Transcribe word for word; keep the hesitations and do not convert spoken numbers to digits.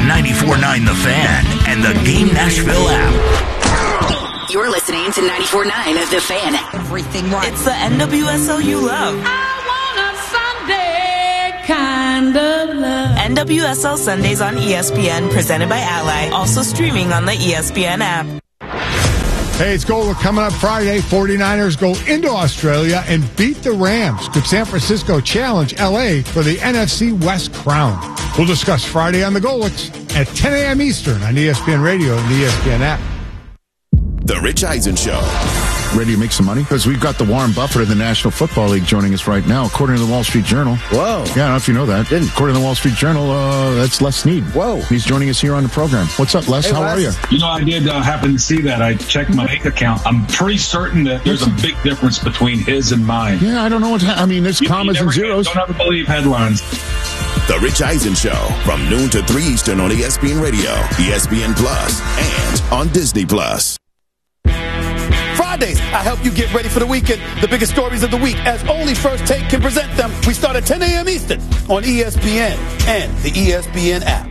ninety-four point nine The Fan and the Game Nashville app. You're listening to ninety-four point nine The Fan. Everything right. It's the N W S L you love. I want a Sunday kind of love. N W S L Sundays on E S P N, presented by Ally. Also streaming on the E S P N app. Hey, it's Gola coming up Friday. forty-niners go into Australia and beat the Rams. Could San Francisco challenge L A for the N F C West crown? We'll discuss Friday on the Golics at ten a.m. Eastern on E S P N Radio and the E S P N app. The Rich Eisen Show. Ready to make some money? Because we've got the Warren Buffett of the National Football League joining us right now, according to the Wall Street Journal. Whoa. Yeah, I don't know if you know that. Didn't. According to the Wall Street Journal, uh, that's Les Snead. Whoa. He's joining us here on the program. What's up, Les? Hey, How Les. are you? You know, I did uh, happen to see that. I checked my bank account. I'm pretty certain that there's a big difference between his and mine. Yeah, I don't know what ha- I mean, there's You- you commas and never- zeros. Don't ever believe headlines. The Rich Eisen Show from noon to three Eastern on E S P N Radio, E S P N Plus, and on Disney Plus. Fridays, I help you get ready for the weekend. The biggest stories of the week, as only First Take can present them. We start at ten a.m. Eastern on E S P N and the E S P N app.